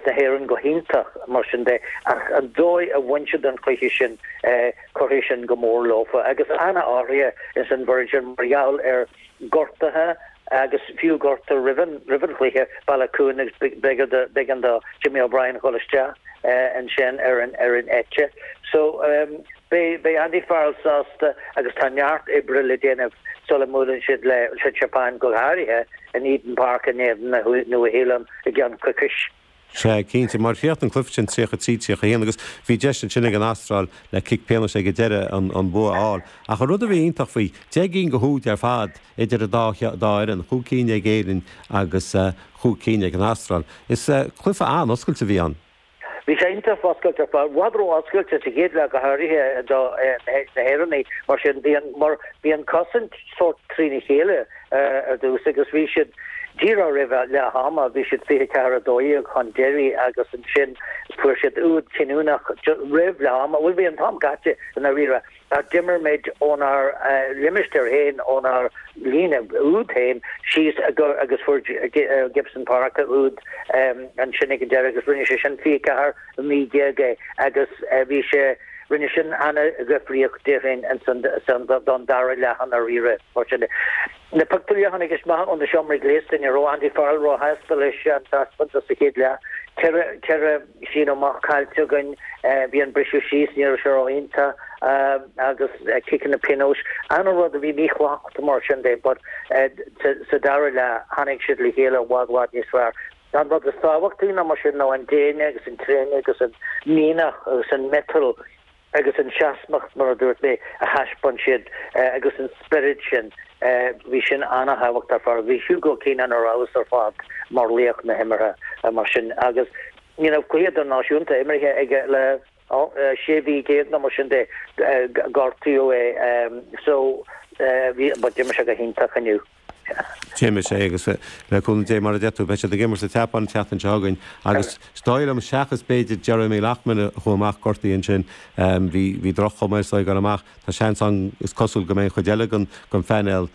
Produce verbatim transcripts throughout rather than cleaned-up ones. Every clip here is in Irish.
na héan go hintach mar sin de ach an dói a bhaintse an chuiche sin chohéisisin go mór lofa agus anna ária is an Virgin Marial ar gortathe agus fiú gorta riven riven chuiche ballacún ag big an da Jimmy O'Brien choiste an sin ar an ar an etche so um, be be Andy Farrell sásta agus tanart ibre le déanamh Solomon should le should Japan go haria in Eden Park and Eden nu helam again cookish. Se cínta mar fiat an cluftin tríocha títíocha héana agus bhí deistin sinnig an astráil le cic péna sé go deire an an bua áil. A chu rud a bhí ionintach faoi deagín go hút ar fad idir a dáir an chucíine géirin agus chucíine an astráil. Is clufa an oscailte bhí an? Vi sé inte foskult af wadro askult te gét le go harie do na herni mar sin bí mar bí an cosint sort trini hele uh do sigus vi should Dira river le hama vi should fi cara dói chun deri agus an sin fu ud tinúnach riv le hama will be an tom gatte in a rira a dimmer made on our uh, limister hain on our Lena ud hain she's a go agus for uh, Gibson Park ud um and sinnig der agus rinne sin fi car mi ge agus uh, vi se rinne sin anna gefrioch derin and sun sun don dar le han a rira fortunately na pactulia hannig is ma on the shomrig list in your Andy Farrell ro hastelish and that's what the sekidla Terra terra sino ma kaltugun vi an brishu shees near Sharointa um agus uh, kicking the pinos and or the vi walk to marchand day but uh, sadara la hannig should li hela wad wad niswar dan wat the sawakti na machine no and dane agus in train agus in mina agus in metal agus in shasmach mar durt me a hash punchid uh, agus in spirit sin uh, vi sin anna hawak tar far vi hugo keen an arouse or fad mar leach na himmerha a mar sin agus you know kuya don nasiunta immerhe ege le oh uh, shevi gate na mar sin de uh, gartio um so uh, vi but dimmer hinta kanu Téime sé agus le chun dé mar a deú be a gimmar sa tepan teatan teagain agus stáil am seachas beidir Jeremy Lachman chuamach cortaíon sin hí hí drocha meá gan amach tá sean an is cosúil go mé chu deilegan gon fenel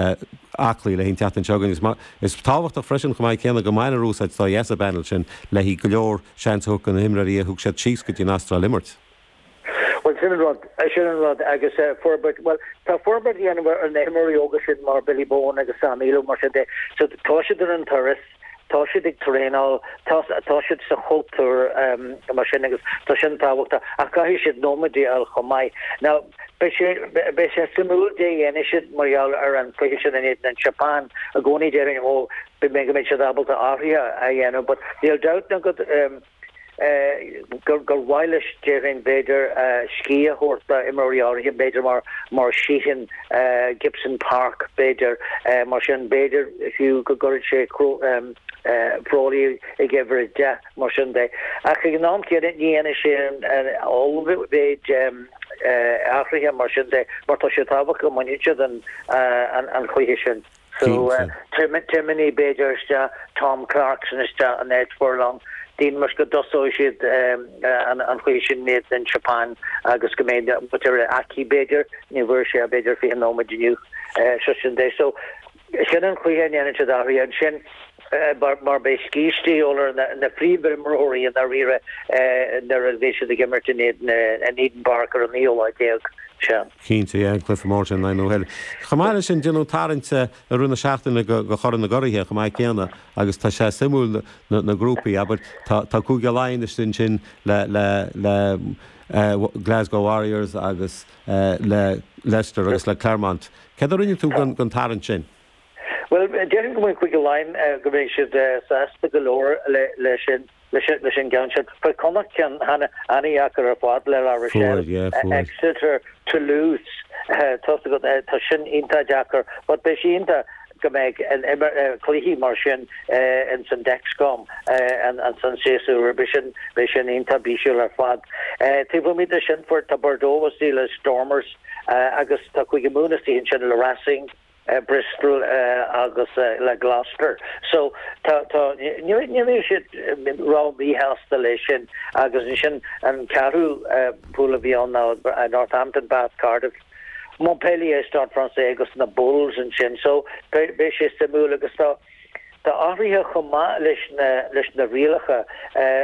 aclaí le hín teatan teagain is táhacht a freisin go maiid céanna go mainna rúsáid tá yes a benil sin le hí go leor sean thug an himraí a thug sé tíos go dtí Astra Limmert. Well, Sinrod, I shouldn't rod, I guess, uh, Forbert, well, ta Forbert, the anywhere, and the Emery Yoga should more Billy Bowen, I guess, Samilo, Marshade, so the Toshid and Turris, Toshid Terrenal, Toshid Sahotur, um, Machine, Toshin Tawakta, Akahi should nomadi al Homai. Now, Besha Simul Day, and Ishid Marial, and Friction and Japan, a Goni Jerry, oh, be mega make sure able to Aria, I know, but they'll doubt no good, um, gur gur wireless Jane Bader skia horta imoriari Bader mar mar sheehan Gibson Park Bader Martian Bader if you could go to cro um probably ever ja Martian day actually nom kid ni and all of it um Africa Martian day but to shatava come on each other and and and cohesion so uh, Timothy Bader Tom Clarkson is and Ed Furlong Dean Muska doso should um an an question made in Japan agus gemeinde but Aki Bader University Bader fi no you uh session day so shin queen to the area shin bar bar be ski or the free Rory and the rira uh the reservation the Gimmerton in Eden Park or Neil idea Cínta é Cliff Morton na nó heil. Chamáile sin denú tarinte a runna seachtainna go choran na gorithe go maiid céanna agus tá sé simú na grúpaí aber tá cúige láin sin sin le le le Glasgow Warriors agus le Leicester agus le Claremont. Cad a rinne tú gan tarint sin? Well, Jerry go quick line go should sasta galore le sin le sin ganship for Connacht can hana ani akar fad le la Rochelle Exeter Toulouse toss go tashin inta jacker but be inta go make an clihi martian and some dexcom and and some sesu revision vision inta bishul fad tipo me the shin for Bordeaux was the Stormers agus ta quigemuna in channel racing Uh, Bristol uh, agus uh, le Gloucester so ta ta you you should raw be installation agus sin and Caru uh, pool beyond now uh, Northampton Bath Cardiff Montpellier start France agus na Bulls and sin so be be simul agus ta ta áirithe chumá leis na leis na rialacha